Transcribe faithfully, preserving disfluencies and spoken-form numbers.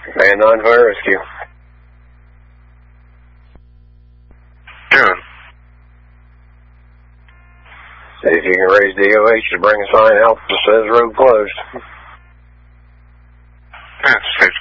Man nine Fire Rescue. Doing. See if you can raise D O H to bring a sign out that says road closed. Yeah, state